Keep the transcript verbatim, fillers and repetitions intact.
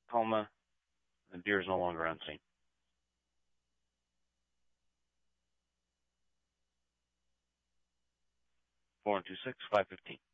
coma. The deer is no longer on scene. four one two six, five one five.